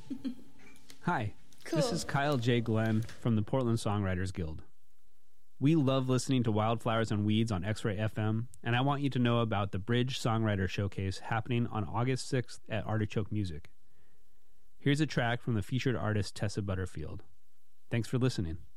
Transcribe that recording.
Hi, Cool. this is Kyle J. Glenn from the Portland Songwriters Guild. We love listening to Wildflowers and Weeds on X-Ray FM, and I want you to know about the Bridge Songwriter Showcase happening on August 6th at Artichoke Music. Here's a track from the featured artist Tessa Butterfield. Thanks for listening.